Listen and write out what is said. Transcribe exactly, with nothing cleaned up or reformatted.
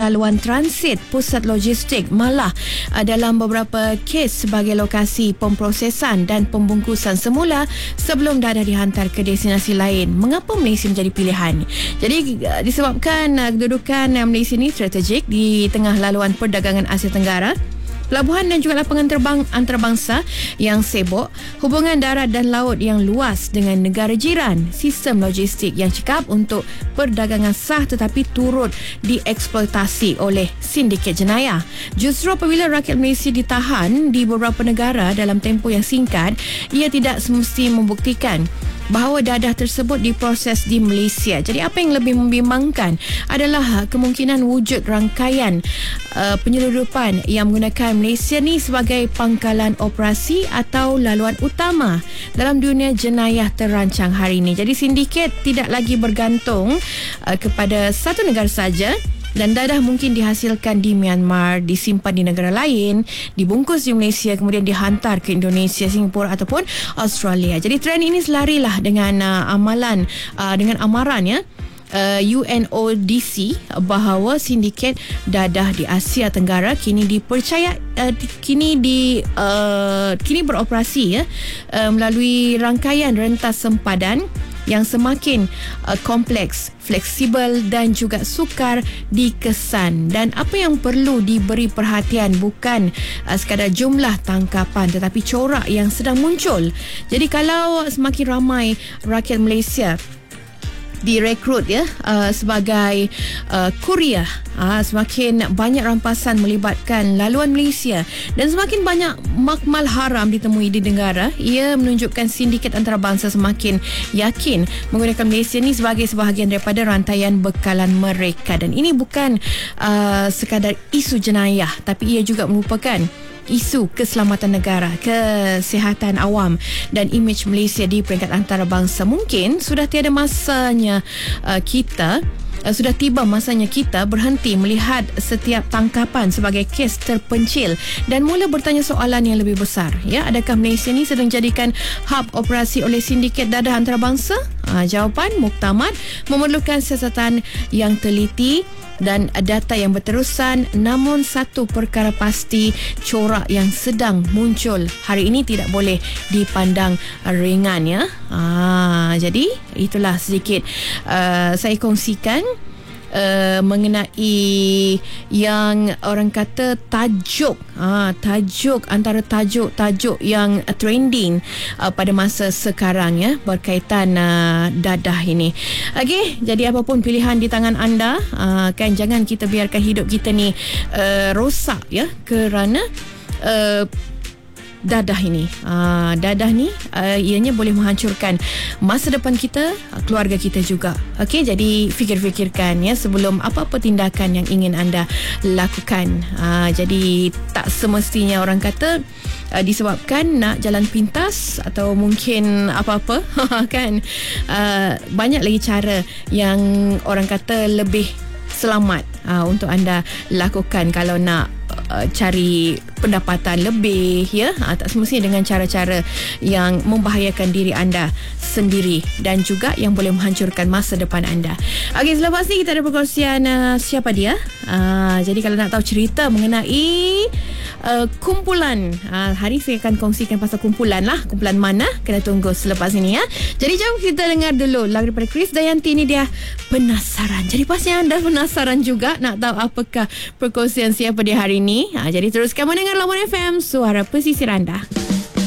haluan transit pusat logistik, malah uh, dalam beberapa kes sebagai lokasi pemprosesan dan pembungkusan semula sebelum dadah dihantar ke destinasi lain. Mengapa Malaysia menjadi pilihan? Jadi uh, disebabkan uh, kedudukan uh, Malaysia ini strategik di tengah laluan perdagangan Asia Tenggara, pelabuhan dan juga lapangan terbang antarabangsa yang sibuk, hubungan darat dan laut yang luas dengan negara jiran, sistem logistik yang cekap untuk perdagangan sah tetapi turut dieksploitasi oleh sindiket jenayah. Justru apabila rakyat Malaysia ditahan di beberapa negara dalam tempoh yang singkat, ia tidak semesti membuktikan bahawa dadah tersebut diproses di Malaysia. Jadi apa yang lebih membimbangkan adalah kemungkinan wujud rangkaian uh, penyeludupan yang menggunakan Malaysia ni sebagai pangkalan operasi atau laluan utama dalam dunia jenayah terancang hari ini. Jadi sindiket tidak lagi bergantung uh, kepada satu negara saja, dan dadah mungkin dihasilkan di Myanmar, disimpan di negara lain, dibungkus di Malaysia, kemudian dihantar ke Indonesia, Singapura ataupun Australia. Jadi trend ini selarilah dengan uh, amalan uh, dengan amaran ya Uh, U N O D C bahawa sindiket dadah di Asia Tenggara kini dipercaya uh, kini di uh, kini beroperasi ya uh, melalui rangkaian rentas sempadan yang semakin uh, kompleks, fleksibel dan juga sukar dikesan. Dan apa yang perlu diberi perhatian bukan uh, sekadar jumlah tangkapan tetapi corak yang sedang muncul. Jadi kalau semakin ramai rakyat Malaysia direkrut ya uh, sebagai uh, kurier, uh, semakin banyak rampasan melibatkan laluan Malaysia dan semakin banyak makmal haram ditemui di negara, ia menunjukkan sindiket antarabangsa semakin yakin menggunakan Malaysia ni sebagai sebahagian daripada rantaian bekalan mereka. Dan ini bukan uh, sekadar isu jenayah, tapi ia juga merupakan isu keselamatan negara, kesihatan awam dan imej Malaysia di peringkat antarabangsa. Mungkin sudah tiada masanya uh, kita uh, sudah tiba masanya kita berhenti melihat setiap tangkapan sebagai kes terpencil dan mula bertanya soalan yang lebih besar. Ya, adakah Malaysia ni sedang jadikan hub operasi oleh sindiket dadah antarabangsa? Uh, jawapan muktamad memerlukan siasatan yang teliti dan data yang berterusan, namun satu perkara pasti, corak yang sedang muncul hari ini tidak boleh dipandang ringan ya. Ah, jadi itulah sedikit uh, saya kongsikan Uh, mengenai yang orang kata tajuk ha, tajuk antara tajuk-tajuk yang trending uh, pada masa sekarang ya berkaitan uh, dadah ini. Okey, jadi apapun pilihan di tangan anda, uh, kan jangan kita biarkan hidup kita ni uh, rosak ya kerana uh, dadah ini. Uh, dadah ni uh, ianya boleh menghancurkan masa depan kita, keluarga kita juga. Okey, jadi fikir-fikirkan ya sebelum apa-apa tindakan yang ingin anda lakukan. Uh, jadi tak semestinya orang kata uh, disebabkan nak jalan pintas atau mungkin apa-apa kan. Uh, banyak lagi cara yang orang kata lebih selamat uh, untuk anda lakukan kalau nak Uh, cari pendapatan lebih ya, ha, tak semestinya dengan cara-cara yang membahayakan diri anda sendiri dan juga yang boleh menghancurkan masa depan anda. Okey, selepas ni kita ada perkongsian uh, siapa dia. Uh, jadi kalau nak tahu cerita mengenai uh, kumpulan, uh, hari saya akan kongsikan pasal kumpulan lah. Kumpulan mana? Kena tunggu selepas ini ya. Jadi jom kita dengar dulu lagu daripada Krisdayanti. Ini dia Penasaran. Jadi pasti anda penasaran juga nak tahu apakah perkongsian siapa dia hari ini. Ha, jadi teruskan mendengar Lawan F M, suara pesisir anda.